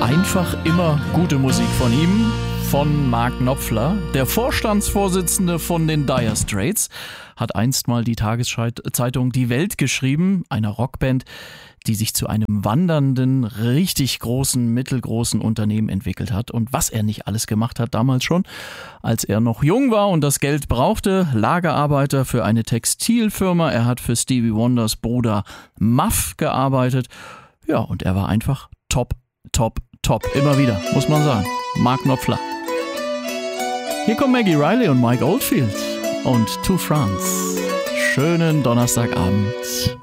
Einfach immer gute Musik von ihm, von Mark Knopfler. Der Vorstandsvorsitzende von den Dire Straits hat einst mal die Tageszeitung Die Welt geschrieben, einer Rockband, die sich zu einem wandernden, richtig großen, mittelgroßen Unternehmen entwickelt hat. Und was er nicht alles gemacht hat damals schon, als er noch jung war und das Geld brauchte, Lagerarbeiter für eine Textilfirma. Er hat für Stevie Wonders Bruder Muff gearbeitet. Ja, und er war einfach top. Immer wieder, muss man sagen. Mark Knopfler. Hier kommen Maggie Riley und Mike Oldfield und To France. Schönen Donnerstagabend.